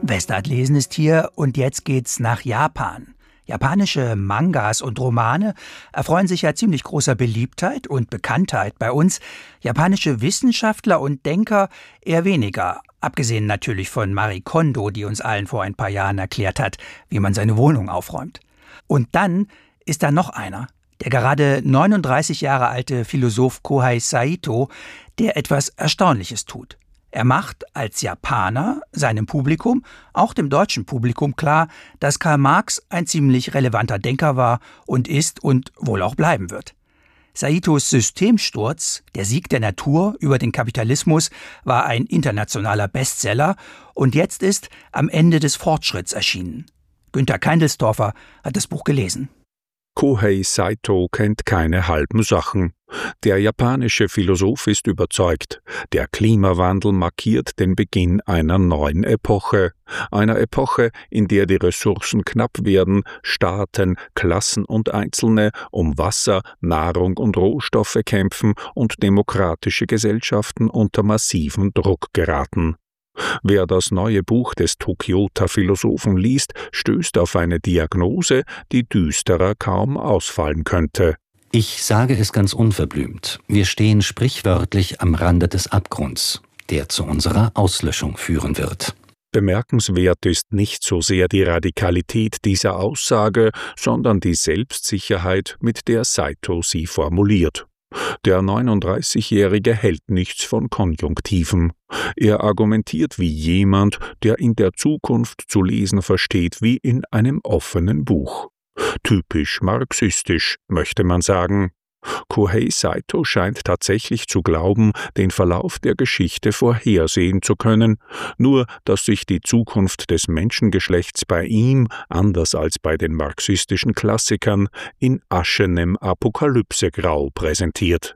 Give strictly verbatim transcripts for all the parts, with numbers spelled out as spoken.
Westart lesen ist hier und jetzt geht's nach Japan. Japanische Mangas und Romane erfreuen sich ja ziemlich großer Beliebtheit und Bekanntheit bei uns. Japanische Wissenschaftler und Denker eher weniger. Abgesehen natürlich von Marie Kondo, die uns allen vor ein paar Jahren erklärt hat, wie man seine Wohnung aufräumt. Und dann ist da noch einer, der gerade neununddreißig Jahre alte Philosoph Kohei Saito, der etwas Erstaunliches tut. Er macht als Japaner seinem Publikum, auch dem deutschen Publikum, klar, dass Karl Marx ein ziemlich relevanter Denker war und ist und wohl auch bleiben wird. Saitos Systemsturz, der Sieg der Natur über den Kapitalismus, war ein internationaler Bestseller und jetzt ist Am Ende des Fortschritts erschienen. Günter Keindelsdorfer hat das Buch gelesen. Kohei Saito kennt keine halben Sachen. Der japanische Philosoph ist überzeugt, der Klimawandel markiert den Beginn einer neuen Epoche. Einer Epoche, in der die Ressourcen knapp werden, Staaten, Klassen und Einzelne um Wasser, Nahrung und Rohstoffe kämpfen und demokratische Gesellschaften unter massiven Druck geraten. Wer das neue Buch des Tokioter Philosophen liest, stößt auf eine Diagnose, die düsterer kaum ausfallen könnte. Ich sage es ganz unverblümt. Wir stehen sprichwörtlich am Rande des Abgrunds, der zu unserer Auslöschung führen wird. Bemerkenswert ist nicht so sehr die Radikalität dieser Aussage, sondern die Selbstsicherheit, mit der Saito sie formuliert. Der neununddreißigjährige hält nichts von Konjunktiven. Er argumentiert wie jemand, der in der Zukunft zu lesen versteht wie in einem offenen Buch. Typisch marxistisch, möchte man sagen. Kohei Saito scheint tatsächlich zu glauben, den Verlauf der Geschichte vorhersehen zu können, nur dass sich die Zukunft des Menschengeschlechts bei ihm, anders als bei den marxistischen Klassikern, in aschenem Apokalypsegrau präsentiert.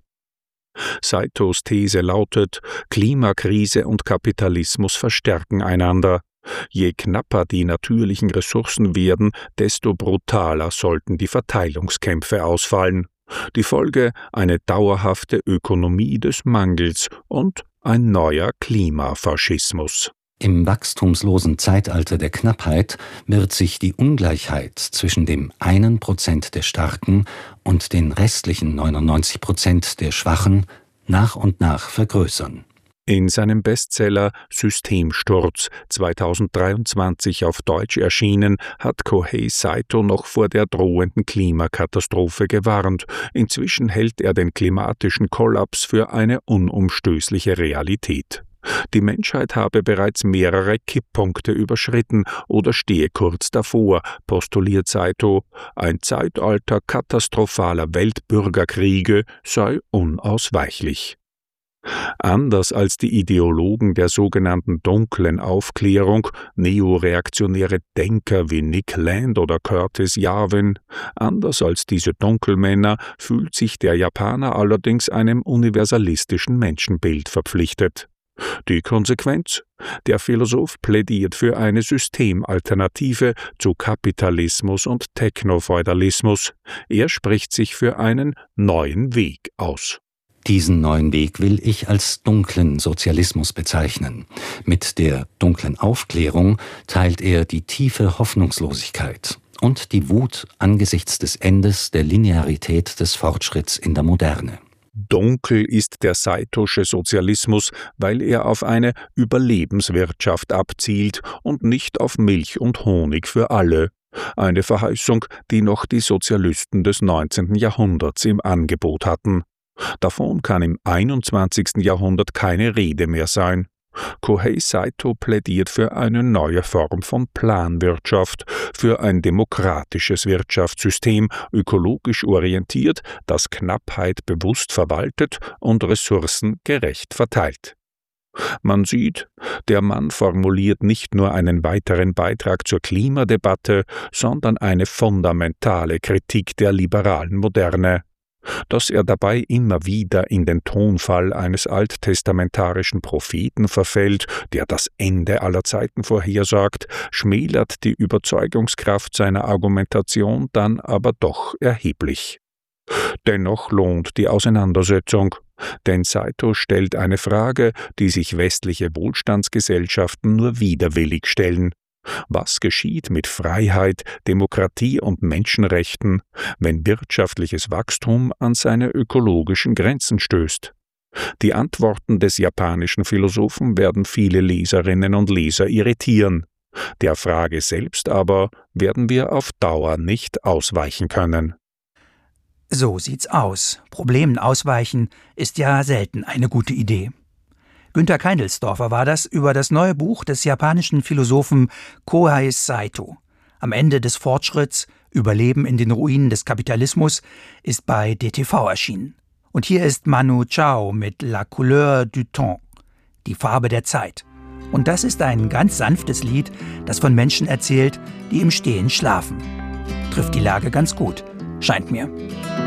Saitos These lautet, Klimakrise und Kapitalismus verstärken einander. Je knapper die natürlichen Ressourcen werden, desto brutaler sollten die Verteilungskämpfe ausfallen. Die Folge eine dauerhafte Ökonomie des Mangels und ein neuer Klimafaschismus. Im wachstumslosen Zeitalter der Knappheit wird sich die Ungleichheit zwischen dem einen Prozent der Starken und den restlichen neunundneunzig Prozent der Schwachen nach und nach vergrößern. In seinem Bestseller Systemsturz, zweitausenddreiundzwanzig auf Deutsch erschienen, hat Kohei Saito noch vor der drohenden Klimakatastrophe gewarnt. Inzwischen hält er den klimatischen Kollaps für eine unumstößliche Realität. Die Menschheit habe bereits mehrere Kipppunkte überschritten oder stehe kurz davor, postuliert Saito. Ein Zeitalter katastrophaler Weltbürgerkriege sei unausweichlich. Anders als die Ideologen der sogenannten dunklen Aufklärung, neoreaktionäre Denker wie Nick Land oder Curtis Yarvin, anders als diese Dunkelmänner fühlt sich der Japaner allerdings einem universalistischen Menschenbild verpflichtet. Die Konsequenz? Der Philosoph plädiert für eine Systemalternative zu Kapitalismus und Technofeudalismus. Er spricht sich für einen neuen Weg aus. Diesen neuen Weg will ich als dunklen Sozialismus bezeichnen. Mit der dunklen Aufklärung teilt er die tiefe Hoffnungslosigkeit und die Wut angesichts des Endes der Linearität des Fortschritts in der Moderne. Dunkel ist der saitosche Sozialismus, weil er auf eine Überlebenswirtschaft abzielt und nicht auf Milch und Honig für alle. Eine Verheißung, die noch die Sozialisten des neunzehnten Jahrhunderts im Angebot hatten. Davon kann im einundzwanzigsten Jahrhundert keine Rede mehr sein. Kohei Saito plädiert für eine neue Form von Planwirtschaft, für ein demokratisches Wirtschaftssystem, ökologisch orientiert, das Knappheit bewusst verwaltet und Ressourcen gerecht verteilt. Man sieht, der Mann formuliert nicht nur einen weiteren Beitrag zur Klimadebatte, sondern eine fundamentale Kritik der liberalen Moderne. Dass er dabei immer wieder in den Tonfall eines alttestamentarischen Propheten verfällt, der das Ende aller Zeiten vorhersagt, schmälert die Überzeugungskraft seiner Argumentation dann aber doch erheblich. Dennoch lohnt die Auseinandersetzung, denn Saito stellt eine Frage, die sich westliche Wohlstandsgesellschaften nur widerwillig stellen. Was geschieht mit Freiheit, Demokratie und Menschenrechten, wenn wirtschaftliches Wachstum an seine ökologischen Grenzen stößt? Die Antworten des japanischen Philosophen werden viele Leserinnen und Leser irritieren. Der Frage selbst aber werden wir auf Dauer nicht ausweichen können. So sieht's aus. Problemen ausweichen ist ja selten eine gute Idee. Günter Keindelsdorfer war das über das neue Buch des japanischen Philosophen Kohei Saito. Am Ende des Fortschritts, Überleben in den Ruinen des Kapitalismus, ist bei D T V erschienen. Und hier ist Manu Chao mit La Couleur du Temps, die Farbe der Zeit. Und das ist ein ganz sanftes Lied, das von Menschen erzählt, die im Stehen schlafen. Trifft die Lage ganz gut, scheint mir.